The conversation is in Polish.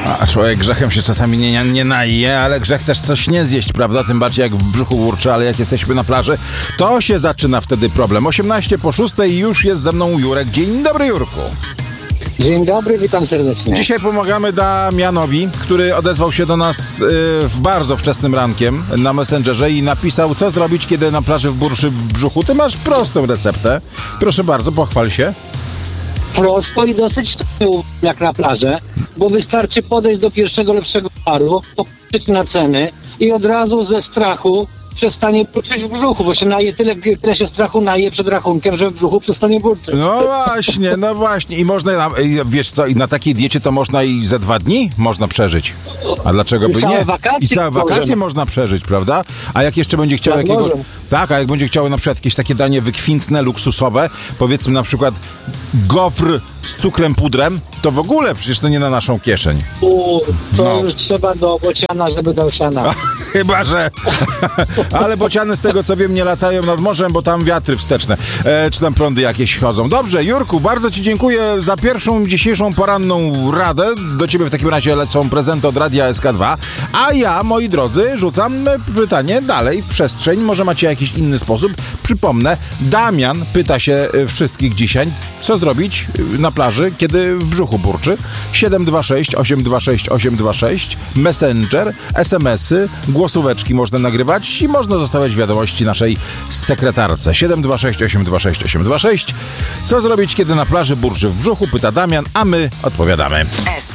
A człowiek grzechem się czasami nie naje, ale grzech też coś nie zjeść, prawda? Tym bardziej jak w brzuchu burczy, ale jak jesteśmy na plaży, to się zaczyna wtedy problem. 18:06 i już jest ze mną Jurek. Dzień dobry, Jurku. Dzień dobry, witam serdecznie. Dzisiaj pomagamy Damianowi, który odezwał się do nas w bardzo wczesnym rankiem na Messengerze i napisał, co zrobić, kiedy na plaży w burszy w brzuchu. Ty masz prostą receptę. Proszę bardzo, pochwal się. Prosto i dosyć tanio, jak na plażę, bo wystarczy podejść do pierwszego lepszego baru, popatrzeć na ceny i od razu ze strachu przestanie burczyć w brzuchu, bo się naje tyle się strachu naje przed rachunkiem, że w brzuchu przestanie burczyć. No właśnie. I można, wiesz co, i na takiej diecie to można i ze 2 dni można przeżyć. A dlaczego by nie? I całe wakacje można przeżyć, prawda? A jak jeszcze będzie chciał a jak będzie chciał na przykład jakieś takie danie wykwintne, luksusowe, powiedzmy na przykład gofr z cukrem pudrem, to w ogóle przecież to nie na naszą kieszeń. Już trzeba do bociana, żeby dał siana. Chyba, że... Ale bociany z tego co wiem nie latają nad morzem, bo tam wiatry wsteczne, czy tam prądy jakieś chodzą. Dobrze, Jurku, bardzo Ci dziękuję za pierwszą dzisiejszą poranną radę. Do Ciebie w takim razie lecą prezenty od Radia SK2. A ja, moi drodzy, rzucam pytanie dalej w przestrzeń. Może macie jakiś inny sposób. Przypomnę, Damian pyta się wszystkich dzisiaj, co zrobić na plaży, kiedy w brzuchu burczy. 726 826 826, Messenger, SMS-y, głosóweczki można nagrywać i można zostawiać wiadomości naszej sekretarce. 726 826 826. Co zrobić, kiedy na plaży burczy w brzuchu? Pyta Damian, a my odpowiadamy.